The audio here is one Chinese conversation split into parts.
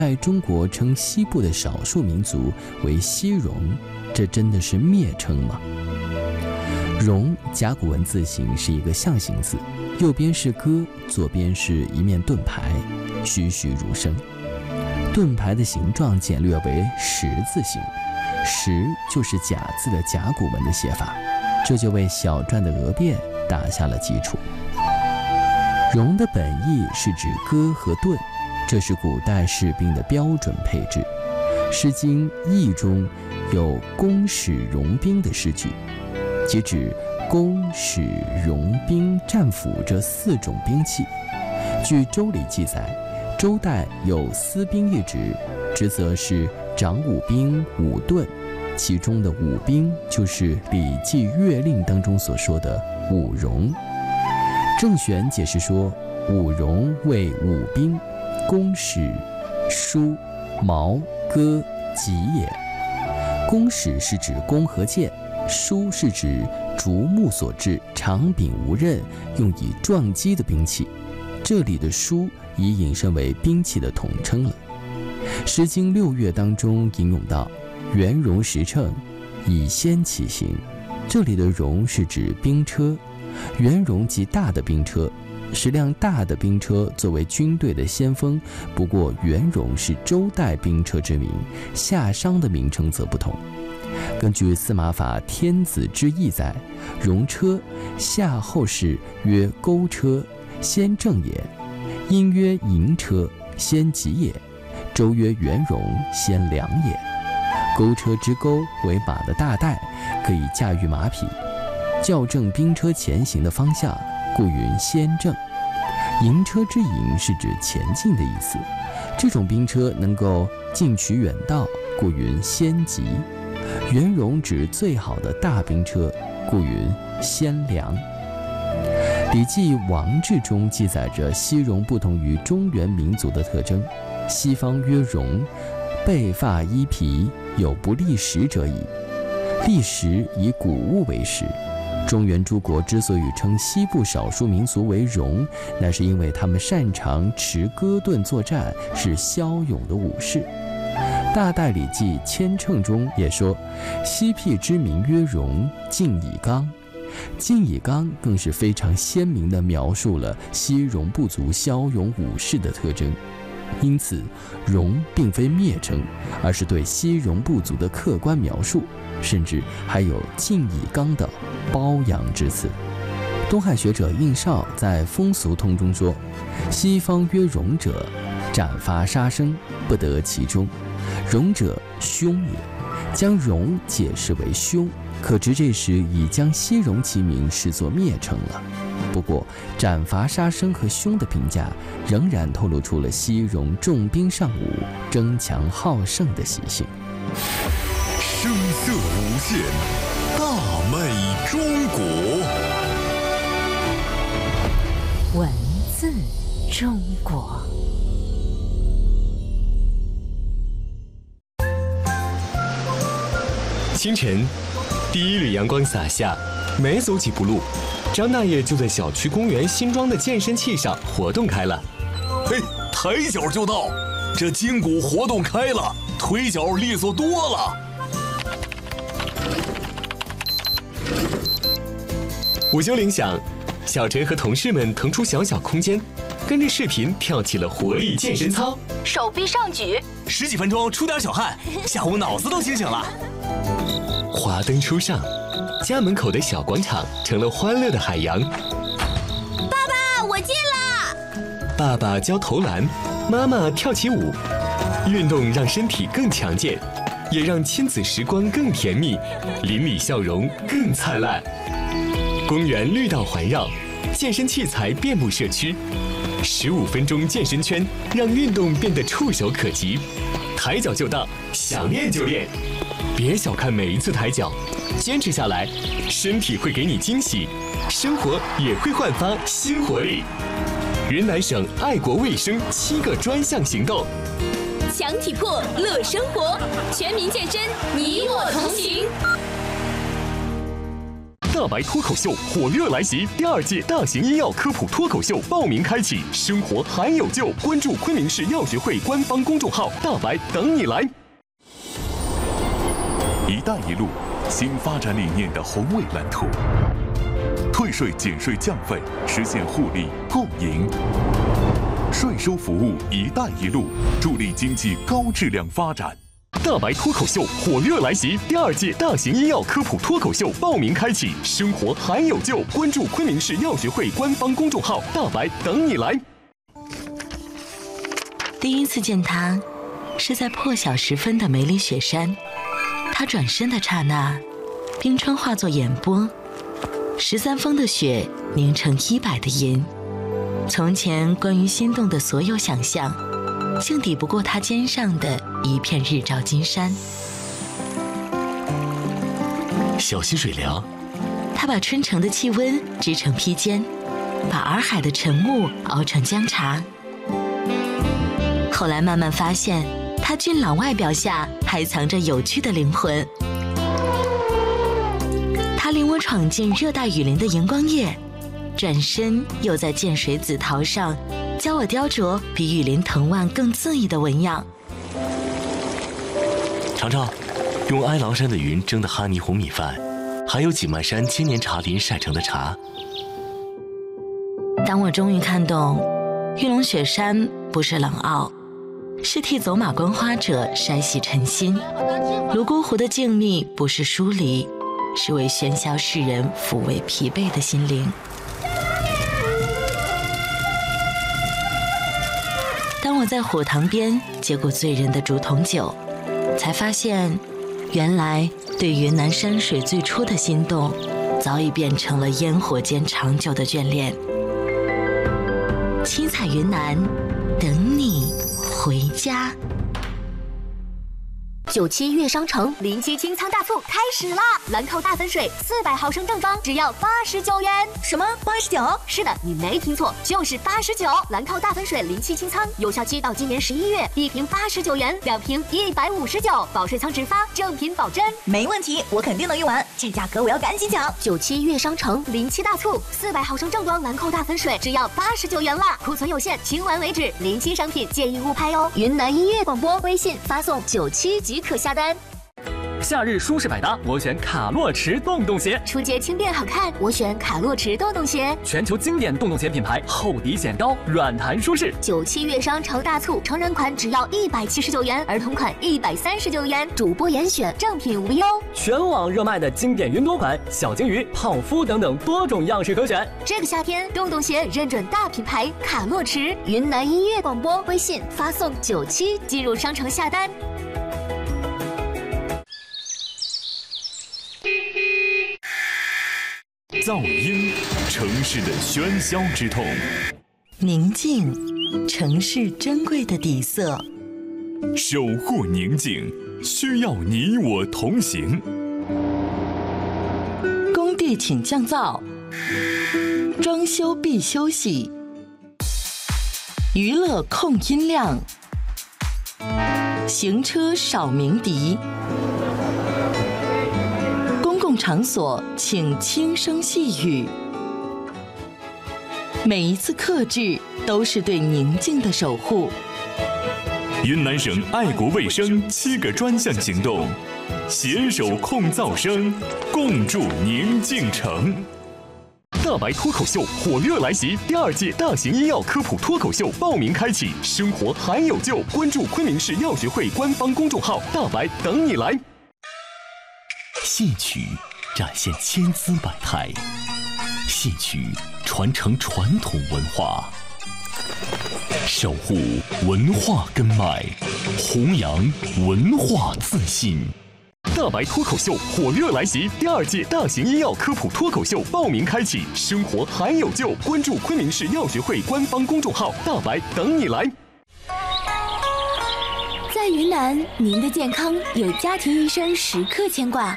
在中国称西部的少数民族为西戎，这真的是蔑称吗？戎甲骨文字形是一个象形字，右边是戈，左边是一面盾牌，栩栩如生。盾牌的形状简略为十字形，十就是甲字的甲骨文的写法，这就为小篆的俄变打下了基础。戎的本意是指戈和盾，这是古代士兵的标准配置。《诗经·易》中有弓使戎兵的诗句，即指弓、矢、戎、兵、战斧这4种兵器。据《周礼》记载，周代有司兵一职，职责是掌五兵、五盾，其中的五兵就是《礼记·乐令》当中所说的五戎。郑玄解释说，五戎为五兵，弓、矢、书、矛、戈、戟也。弓矢是指弓和箭，书是指竹木所制、长柄无刃，用以撞击的兵器。这里的书已引申为兵器的统称了。《诗经·六乐》当中引用到：“圆戎十乘，以先起行。”这里的戎是指兵车，圆戎即大的兵车，10辆大的兵车作为军队的先锋。不过圆戎是周代兵车之名，夏商的名称则不同。根据司马法《天子之义》载，戎车夏后氏曰钩车，先正也；殷曰营车，先吉也；周曰圆戎，先良也。钩车之钩为马的大带，可以驾驭马匹，校正兵车前行的方向，故云先正。营车之营是指前进的意思，这种兵车能够进取远道，故云先吉。圆戎指最好的大兵车，故云先良。《礼记·王志》中记载着西戎不同于中原民族的特征，西方曰戎，背发衣皮，有不立食者矣。立食以谷物为食。中原诸国之所以称西部少数民族为戎，那是因为他们擅长持戈盾作战，是骁勇的武士。大代礼记·千乘中也说，西僻之民曰戎，晋以刚。晋以刚更是非常鲜明地描述了西戎部族骁勇武士的特征。因此，戎并非蔑称，而是对西戎部族的客观描述，甚至还有晋以刚的褒扬之词。东汉学者应绍在《风俗通》中说：“西方曰戎者，斩伐杀生，不得其中。戎者，凶也。”将戎解释为凶，可知这时已将西戎其名视作蔑称了。不过，斩伐杀生和凶的评价仍然透露出了西戎重兵尚武、争强好胜的习性。 声色无限，大美中国。 文字中国。 清晨，第一缕阳光洒下，没走几步路，张大爷就在小区公园新装的健身器上活动开了。 嘿，抬脚就到，这筋骨活动开了，腿脚利索多了。 午休铃响，小陈和同事们腾出小小空间，跟着视频跳起了活力健身操， 手臂上举 ，10几分钟出点小汗，下午脑子都清醒了。 华灯初上，家门口的小广场成了欢乐的海洋。 爸爸，我进了。 爸爸教投篮，妈妈跳起舞。运动让身体更强健，也让亲子时光更甜蜜，邻里笑容更灿烂。公园绿道环绕，健身器材遍布社区。15分钟健身圈，让运动变得触手可及。抬脚就到，想练就练。别小看每一次抬脚，坚持下来，身体会给你惊喜，生活也会焕发新活力。云南省爱国卫生7个专项行动， 强体魄乐生活，全民健身，你我同行。 大白脱口秀火热来袭，第2届大型医药科普脱口秀报名开启，生活还有救！关注昆明市药学会官方公众号，大白等你来。 一带一路新发展理念的宏伟蓝图，退税减税降费，实现互利共赢。税收服务一带一路，助力经济高质量发展。 大白脱口秀火热来袭，第2届大型医药科普脱口秀报名开启，生活还有救！关注昆明市药学会官方公众号，大白等你来。 第一次见他，是在破晓时分的梅里雪山。他转身的刹那，冰川化作眼波，13峰的雪凝成100的银。从前关于心动的所有想象，竟抵不过他肩上的一片日照金山。 小心水凉。 他把春城的气温织成披肩，把洱海的晨雾熬成姜茶。后来慢慢发现，他俊朗外表下还藏着有趣的灵魂。他领我闯进热带雨林的荧光夜，转身又在涧水紫桃上教我雕琢比雨林藤蔓更恣意的纹样。 尝尝用哀牢山的云蒸的哈尼红米饭，还有景迈山千年茶林晒成的茶。 当我终于看懂，玉龙雪山不是冷傲，是替走马观花者筛洗尘心；泸沽湖的静谧不是疏离，是为喧嚣世人抚慰疲惫的心灵。当我在火塘边接过醉人的竹筒酒，才发现，原来对云南山水最初的心动，早已变成了烟火间长久的眷恋。七彩云南，等你回家。 97悦商城临期清仓大促开始啦！兰蔻大粉水400毫升正装只要89元。什么89？是的，你没听错，就是89。兰蔻大粉水临期清仓，有效期到今年11月，一瓶89元，2瓶159，保税仓直发，正品保真。 没问题，我肯定能用完，这价格我要赶紧抢。 97悦商城临期大促，400毫升正装兰蔻大粉水只要89元啦，库存有限，清完为止，临期商品建议勿拍哦。云南音乐广播微信发送97即可下单。 夏日舒适百搭，我选卡洛驰洞洞鞋； 春节轻便好看，我选卡洛驰洞洞鞋。 全球经典洞洞鞋品牌，厚底显高，软弹舒适。 97悦商城大促，成人款只要179元，儿童款139元，主播严选，正品无忧。 全网热卖的经典云朵款、小鲸鱼、胖夫等等多种样式可选。 这个夏天，洞洞鞋认准大品牌卡洛驰。云南音乐广播微信发送97进入商城下单。 噪音，城市的喧嚣之痛； 宁静，城市珍贵的底色。 守护宁静，需要你我同行。 工地请降噪，装修必休息。娱乐控音量，行车少鸣笛。场所请轻声细语，每一次克制都是对宁静的守护。 云南省爱国卫生7个专项行动，携手控噪声，共筑宁静城。 大白脱口秀火热来袭，第2届大型医药科普脱口秀报名开启，生活还有救！关注昆明市药学会官方公众号，大白等你来。 戏曲展现千姿百态，戏曲传承传统文化，守护文化根脉，弘扬文化自信。 大白脱口秀火热来袭，第2届大型医药科普脱口秀报名开启，生活还有救！关注昆明市药学会官方公众号，大白等你来。 在云南，您的健康有家庭医生时刻牵挂。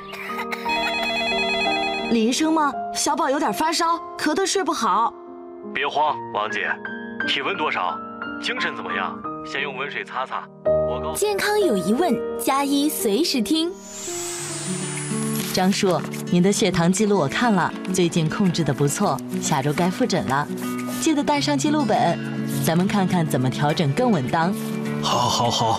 李医生吗？小宝有点发烧，咳得睡不好。 别慌，王姐，体温多少？精神怎么样？先用温水擦擦。 健康有疑问，加医随时听。 张叔，您的血糖记录我看了，最近控制得不错，下周该复诊了，记得带上记录本，咱们看看怎么调整更稳当。 好，